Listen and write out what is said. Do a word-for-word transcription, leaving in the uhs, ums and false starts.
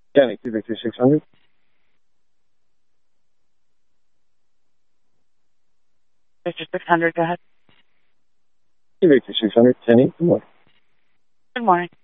Kenny, two Victor six hundred. Victor six hundred, go ahead. two Victor six hundred, Kenny, good morning. Good morning.